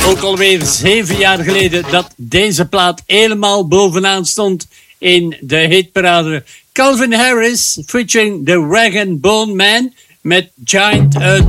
Ook alweer 7 jaar geleden dat deze plaat helemaal bovenaan stond in de hitparade. Calvin Harris featuring The Rag and Bone Man met Giant Earth